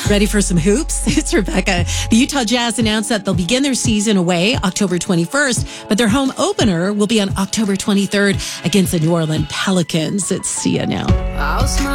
Ready for some hoops? It's Rebecca. The Utah Jazz announced that they'll begin their season away October 21st, but their home opener will be on October 23rd against the New Orleans Pelicans. It's Sia now.